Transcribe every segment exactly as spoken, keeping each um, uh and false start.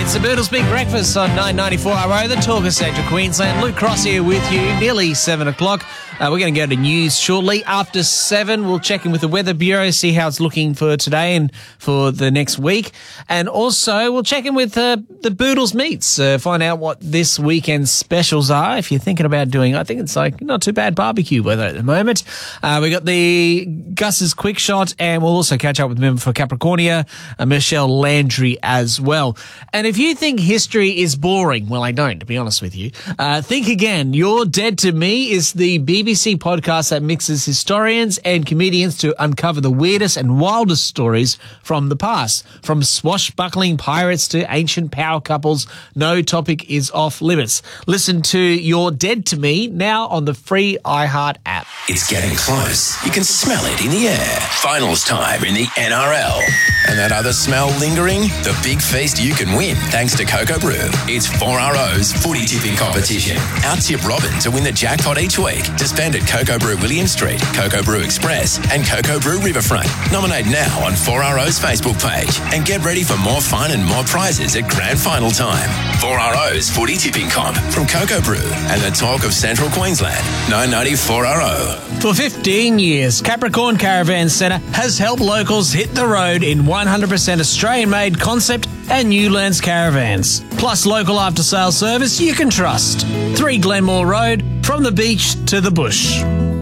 It's the Boodles Big Breakfast on nine ninety-four R O, the talk of Central Queensland. Luke Cross here with you, nearly seven o'clock. Uh, we're going to go to news shortly. After seven, we'll check in with the Weather Bureau, see how it's looking for today and for the next week. And also, we'll check in with uh, the Boodles Meats, uh, find out what this weekend's specials are. If you're thinking about doing, I think it's like not too bad barbecue weather at the moment. Uh, we got the Gus's Quick Shot, and we'll also catch up with member for Capricornia, uh, Michelle Landry as well. And if you think history is boring, well, I don't, to be honest with you. Uh, think again. You're Dead to Me is the B B C podcast that mixes historians and comedians to uncover the weirdest and wildest stories from the past. From swashbuckling pirates to ancient power couples, no topic is off limits. Listen to You're Dead to Me now on the free iHeart app. It's getting close. You can smell it in the air. Finals time in the N R L. And that other smell lingering? The big feast you can win thanks to Cocoa Brew. It's four R O's footy tipping competition. Out-tip Robin to win the jackpot each week. To spend at Cocoa Brew William Street, Cocoa Brew Express and Cocoa Brew Riverfront. Nominate now on four R O's Facebook page and get ready for more fun and more prizes at grand final time. four R O's footy tipping comp from Cocoa Brew and the talk of Central Queensland. nine ninety-four R O. For fifteen years, Capricorn Caravan Centre has helped locals hit the road in one hundred percent Australian-made concept and Newlands caravans. Plus local after-sales service you can trust. three Glenmore Road, from the beach to the bush.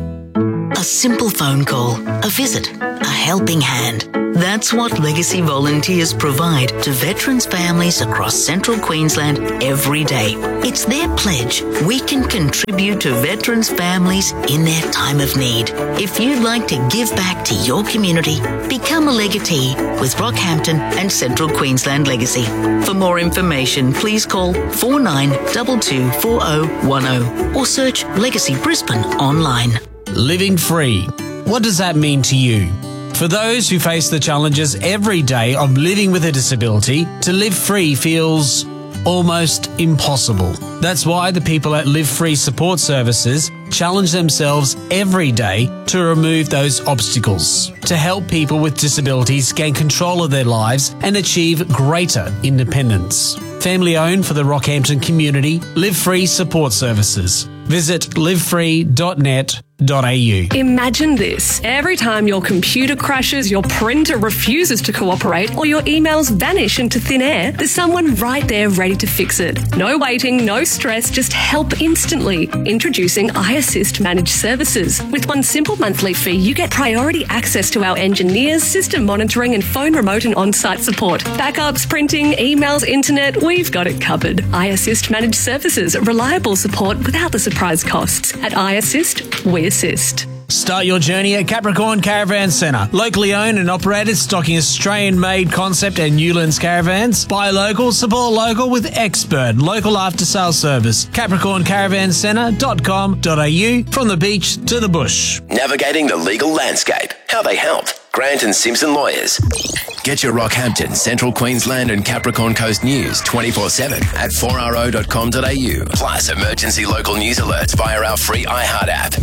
A simple phone call, a visit, a helping hand. That's what Legacy volunteers provide to veterans' families across Central Queensland every day. It's their pledge we can contribute to veterans' families in their time of need. If you'd like to give back to your community, become a legatee with Rockhampton and Central Queensland Legacy. For more information, please call four nine two two four zero one zero or search Legacy Brisbane online. Living free. What does that mean to you? For those who face the challenges every day of living with a disability, to live free feels almost impossible. That's why the people at Live Free Support Services challenge themselves every day to remove those obstacles, to help people with disabilities gain control of their lives and achieve greater independence. Family owned for the Rockhampton community, Live Free Support Services. Visit live free dot net dot a u. Imagine this. Every time your computer crashes, your printer refuses to cooperate, or your emails vanish into thin air, there's someone right there ready to fix it. No waiting, no stress, just help instantly. Introducing iAssist Managed Services. With one simple monthly fee, you get priority access to our engineers, system monitoring and phone remote and on-site support. Backups, printing, emails, internet, we've got it covered. iAssist Managed Services. Reliable support without the surprise costs. At iAssist, we assist. Start your journey at Capricorn Caravan Centre. Locally owned and operated, stocking Australian-made concept and Newlands caravans. Buy local, support local with expert local after-sales service. capricorn caravan centre dot com dot a u, from the beach to the bush. Navigating the legal landscape. How they help. Grant and Simpson Lawyers. Get your Rockhampton, Central Queensland and Capricorn Coast news twenty-four seven at four r o dot com dot a u. Plus emergency local news alerts via our free iHeart app.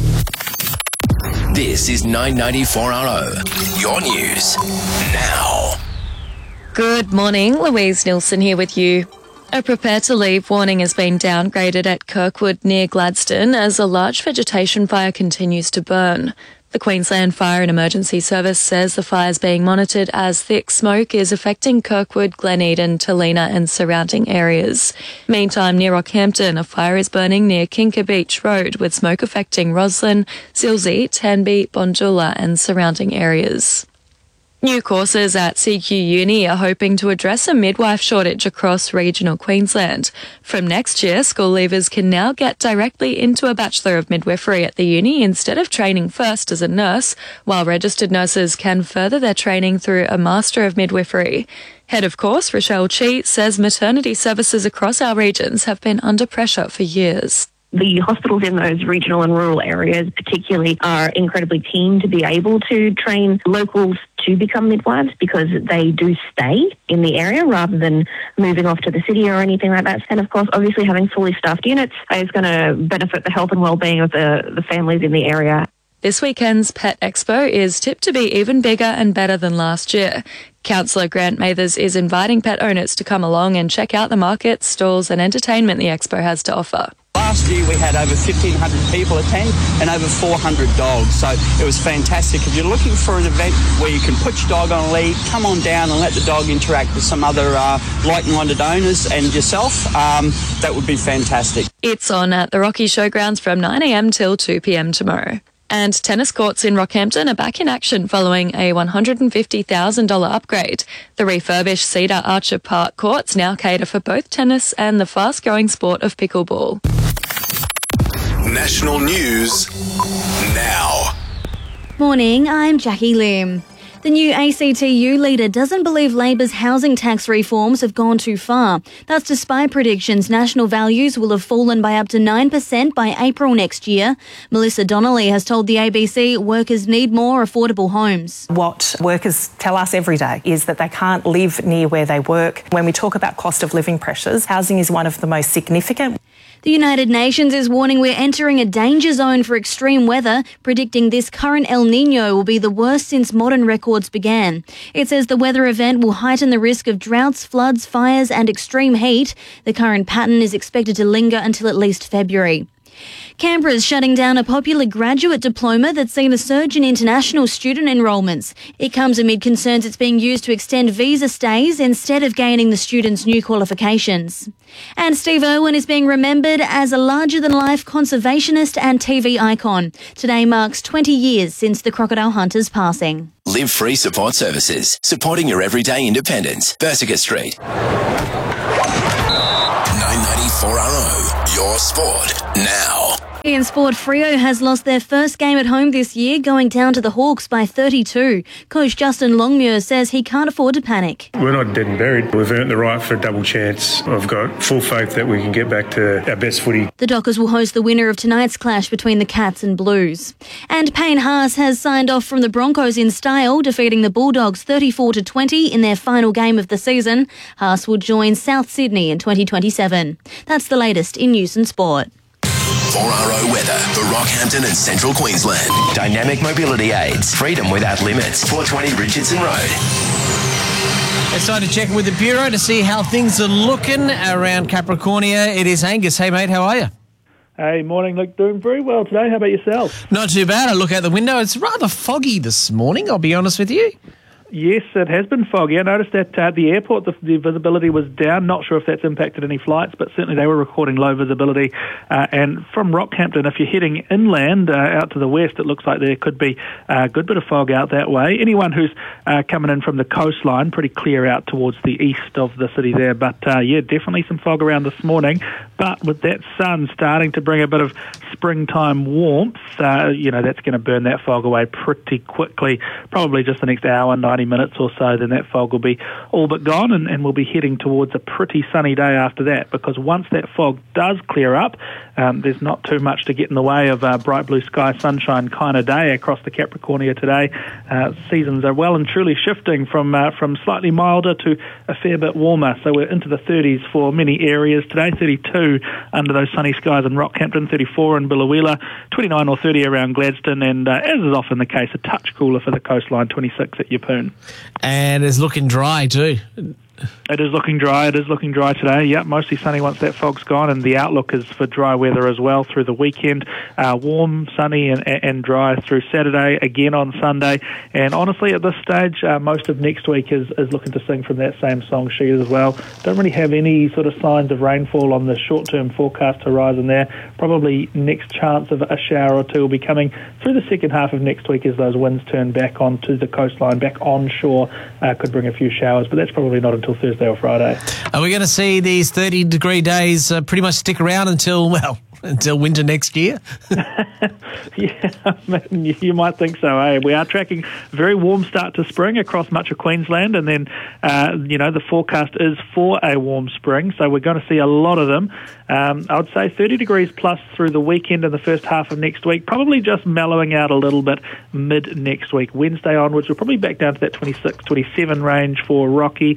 This is nine ninety-four R O. Your news now. Good morning, Louise Nilsson here with you. A prepare to leave warning has been downgraded at Kirkwood near Gladstone as a large vegetation fire continues to burn. The Queensland Fire and Emergency Service says the fire is being monitored as thick smoke is affecting Kirkwood, Gleneden, Talina and surrounding areas. Meantime, near Rockhampton, a fire is burning near Kinka Beach Road with smoke affecting Roslyn, Silsey, Tanby, Bondula and surrounding areas. New courses at C Q Uni are hoping to address a midwife shortage across regional Queensland. From next year, school leavers can now get directly into a Bachelor of Midwifery at the uni instead of training first as a nurse, while registered nurses can further their training through a Master of Midwifery. Head of course, Rochelle Chi, says maternity services across our regions have been under pressure for years. The hospitals in those regional and rural areas particularly are incredibly keen to be able to train locals to become midwives because they do stay in the area rather than moving off to the city or anything like that. And of course, obviously having fully staffed units is going to benefit the health and well-being of the, the families in the area. This weekend's Pet Expo is tipped to be even bigger and better than last year. Councillor Grant Mathers is inviting pet owners to come along and check out the markets, stalls and entertainment the Expo has to offer. Last year we had over fifteen hundred people attend and over four hundred dogs, so it was fantastic. If you're looking for an event where you can put your dog on a lead, come on down and let the dog interact with some other uh, like-minded owners and yourself, um, that would be fantastic. It's on at the Rocky Showgrounds from nine a m till two p m tomorrow. And tennis courts in Rockhampton are back in action following a one hundred fifty thousand dollars upgrade. The refurbished Cedar Archer Park courts now cater for both tennis and the fast-growing sport of pickleball. National news now. Morning, I'm Jackie Lim. The new A C T U leader doesn't believe Labor's housing tax reforms have gone too far. That's despite predictions national values will have fallen by up to nine percent by April next year. Melissa Donnelly has told the A B C workers need more affordable homes. What workers tell us every day is that they can't live near where they work. When we talk about cost of living pressures, housing is one of the most significant. The United Nations is warning we're entering a danger zone for extreme weather, predicting this current El Niño will be the worst since modern records began. It says the weather event will heighten the risk of droughts, floods, fires and extreme heat. The current pattern is expected to linger until at least February. Canberra's shutting down a popular graduate diploma that's seen a surge in international student enrolments. It comes amid concerns it's being used to extend visa stays instead of gaining the students' new qualifications. And Steve Irwin is being remembered as a larger-than-life conservationist and T V icon. Today marks twenty years since the crocodile hunter's passing. Live Free Support Services, supporting your everyday independence. Bersica Street. nine ninety-four R O, your sport now. In sport, Freo has lost their first game at home this year, going down to the Hawks by thirty-two. Coach Justin Longmuir says he can't afford to panic. We're not dead and buried. We've earned the right for a double chance. I've got full faith that we can get back to our best footy. The Dockers will host the winner of tonight's clash between the Cats and Blues. And Payne Haas has signed off from the Broncos in style, defeating the Bulldogs thirty-four to twenty in their final game of the season. Haas will join South Sydney in twenty twenty-seven. That's the latest in news and sport. four R O weather for Rockhampton and Central Queensland. Dynamic mobility aids. Freedom without limits. four twenty Richardson Road. It's time to check in with the Bureau to see how things are looking around Capricornia. It is Angus. Hey, mate, how are you? Hey, morning, Luke. Doing very well today. How about yourself? Not too bad. I look out the window. It's rather foggy this morning, I'll be honest with you. Yes, it has been foggy. I noticed that at uh, the airport, the, the visibility was down. Not sure if that's impacted any flights, but certainly they were recording low visibility. Uh, and from Rockhampton, if you're heading inland uh, out to the west, it looks like there could be a good bit of fog out that way. Anyone who's uh, coming in from the coastline, pretty clear out towards the east of the city there. But, uh, yeah, definitely some fog around this morning. But with that sun starting to bring a bit of springtime warmth, uh, you know, that's going to burn that fog away pretty quickly, probably just the next hour, ninety minutes or so, then that fog will be all but gone, and, and we'll be heading towards a pretty sunny day after that, because once that fog does clear up, um, there's not too much to get in the way of a bright blue sky, sunshine kind of day across the Capricornia today. Uh, seasons are well and truly shifting from uh, from slightly milder to a fair bit warmer, so we're into the thirties for many areas today, thirty-two under those sunny skies in Rockhampton, thirty-four in Biloela, twenty-nine or thirty around Gladstone, and uh, as is often the case, a touch cooler for the coastline, twenty-six at Yeppoon. And it's looking dry too. It is looking dry. It is looking dry today. Yep, mostly sunny once that fog's gone, and the outlook is for dry weather as well through the weekend. Uh, warm, sunny, and, and dry through Saturday, again on Sunday. And honestly, at this stage, uh, most of next week is, is looking to sing from that same song sheet as well. Don't really have any sort of signs of rainfall on the short-term forecast horizon there. Probably next chance of a shower or two will be coming through the second half of next week as those winds turn back onto the coastline, back onshore. Uh, could bring a few showers, but that's probably not until Thursday or Friday. Are we going to see these thirty degree days uh, pretty much stick around until, well, until winter next year? Yeah, I mean, you, you might think so, eh? We are tracking a very warm start to spring across much of Queensland, and then, uh, you know, the forecast is for a warm spring, so we're going to see a lot of them. Um, I would say thirty degrees plus through the weekend and the first half of next week, probably just mellowing out a little bit mid next week. Wednesday onwards, we're probably back down to that twenty-six, twenty-seven range for Rocky, maybe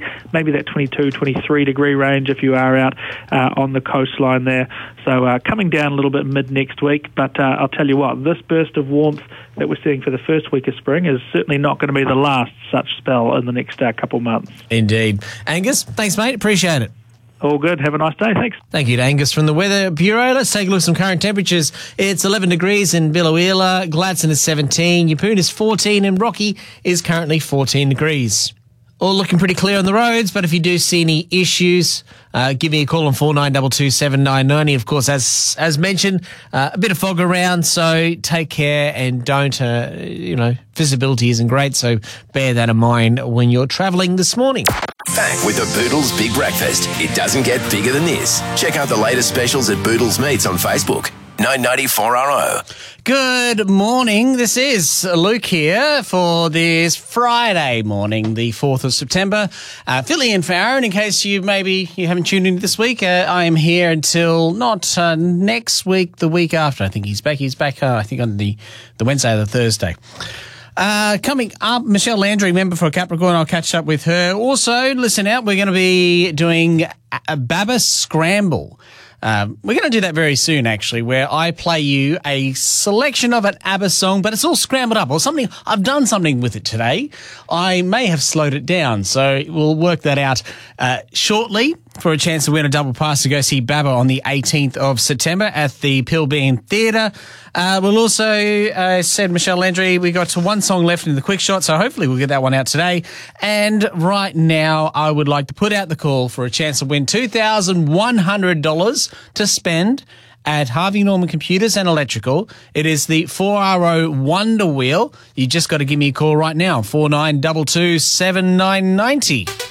maybe that twenty-two, twenty-three degree range if you are out uh, on the coastline there. So uh, coming down a little bit mid next week, but uh, I'll tell you what, this burst of warmth that we're seeing for the first week of spring is certainly not going to be the last such spell in the next uh, couple months. Indeed. Angus, thanks, mate. Appreciate it. All good. Have a nice day. Thanks. Thank you to Angus from the Weather Bureau. Let's take a look at some current temperatures. It's eleven degrees in Biloela, Gladstone is seventeen, Yeppoon is fourteen, and Rocky is currently fourteen degrees. All looking pretty clear on the roads, but if you do see any issues, uh, give me a call on four nine two two, seven nine nine zero. Of course, as as mentioned, uh, a bit of fog around, so take care and don't, uh, you know, visibility isn't great, so bear that in mind when you're travelling this morning. Back with the Boodles Big Breakfast. It doesn't get bigger than this. Check out the latest specials at Boodles Meats on Facebook. nine ninety-four R O. Good morning. This is Luke here for this Friday morning, the fourth of September. Uh, filling in for Aaron in case you maybe you haven't tuned in this week. Uh, I am here until not uh, next week, the week after. I think he's back. He's back, uh, I think, on the, the Wednesday or the Thursday. Uh, coming up, Michelle Landry, member for Capricorn. I'll catch up with her. Also, listen out, we're going to be doing a, a Baba Scramble. Um, we're going to do that very soon, actually, where I play you a selection of an ABBA song, but it's all scrambled up or something. I've done something with it today. I may have slowed it down, so we'll work that out uh, shortly for a chance to win a double pass to go see BABA on the eighteenth of September at the Pilbeam Theatre. Uh, we'll also, uh, said Michelle Landry, we got to one song left in the quick shot, so hopefully we'll get that one out today. And right now, I would like to put out the call for a chance to win two thousand one hundred dollars to spend at Harvey Norman Computers and Electrical. It is the four R O Wonder Wheel. You just got to give me a call right now, four nine two two, seven nine nine zero.